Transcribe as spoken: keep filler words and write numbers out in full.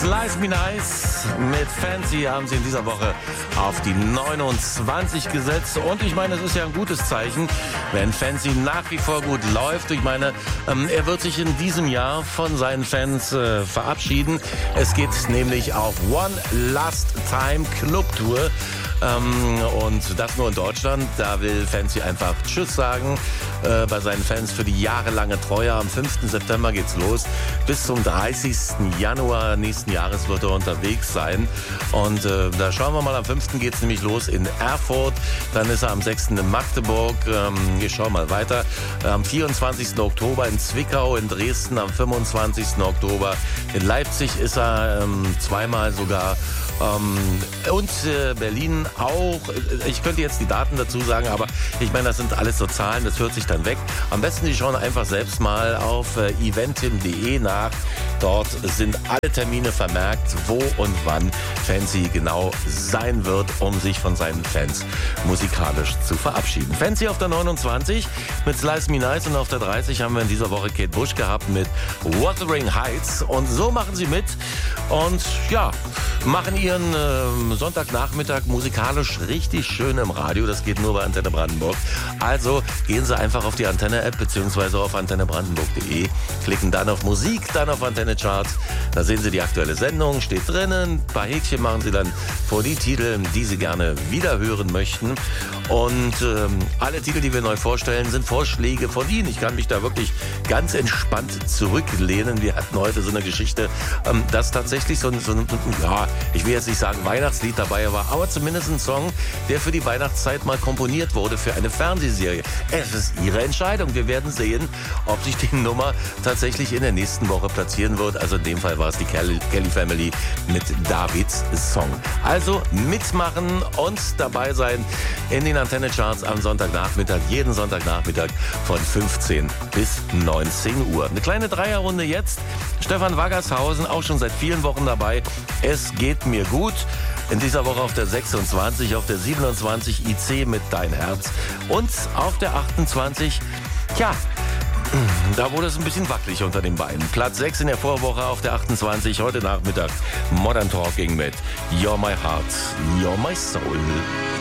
Slice Me Nice mit Fancy haben sie in dieser Woche auf die neunundzwanzig gesetzt. Und ich meine, es ist ja ein gutes Zeichen, wenn Fancy nach wie vor gut läuft. Ich meine, ähm, er wird sich in diesem Jahr von seinen Fans äh, verabschieden. Es geht nämlich auf One Last Time Club Tour. Ähm, und das nur in Deutschland. Da will Fancy einfach Tschüss sagen äh, bei seinen Fans für die jahrelange Treue. Am fünften September geht's los. Bis zum dreißigsten Januar nächsten Jahres wird er unterwegs sein. Und äh, da schauen wir mal, am fünften geht's nämlich los in Erfurt. Dann ist er am sechsten in Magdeburg. Ähm, ich schau mal weiter. Am vierundzwanzigsten Oktober in Zwickau, in Dresden am fünfundzwanzigsten Oktober. In Leipzig ist er ähm, zweimal sogar. Ähm, und äh, Berlin auch. Ich könnte jetzt die Daten dazu sagen, aber ich meine, das sind alles so Zahlen, das hört sich dann weg. Am besten, Sie schauen einfach selbst mal auf äh, eventim punkt de nach. Dort sind alle Termine vermerkt, wo und wann Fancy genau sein wird, um sich von seinen Fans musikalisch zu verabschieden. Fancy auf der neunundzwanzig mit Slice Me Nice und auf der dreißig haben wir in dieser Woche Kate Bush gehabt mit Wuthering Heights. Und so machen sie mit und ja, machen ihren äh, Sonntagnachmittag musikalisch richtig schön im Radio. Das geht nur bei Antenne Brandenburg. Also gehen Sie einfach auf die Antenne-App beziehungsweise auf antenne brandenburg punkt de, klicken dann auf Musik, dann auf Antenne Charts. Da sehen Sie die aktuelle Sendung, steht drinnen. Ein paar Häkchen machen Sie dann vor die Titel, die Sie gerne wiederhören möchten. Und ähm, alle Titel, die wir neu vorstellen, sind Vorschläge von Ihnen. Ich kann mich da wirklich ganz entspannt zurücklehnen. Wir hatten heute so eine Geschichte, ähm, dass tatsächlich so ein, so ein, ja, ich will jetzt nicht sagen Weihnachtslied dabei war, aber zumindest ein Song, der für die Weihnachtszeit mal komponiert wurde für eine Fernsehserie. Es ist Ihre Entscheidung. Wir werden sehen, ob sich die Nummer tatsächlich in der nächsten Woche platzieren wird. Also in dem Fall war es die Kelly, Kelly Family mit Davids Song. Also mitmachen und dabei sein in den Antenne Charts am Sonntagnachmittag, jeden Sonntagnachmittag von fünfzehn bis neunzehn Uhr. Eine kleine Dreierrunde jetzt. Stefan Waggershausen, auch schon seit vielen Wochen dabei. Es geht mir gut. In dieser Woche auf der sechsundzwanzig, auf der siebenundzwanzig I C mit Dein Herz und auf der achtundzwanzig, ja, da wurde es ein bisschen wackelig unter den Beinen. Platz sechs in der Vorwoche auf der achtundzwanzig, heute Nachmittag Modern Talking mit You're My Heart, You're My Soul.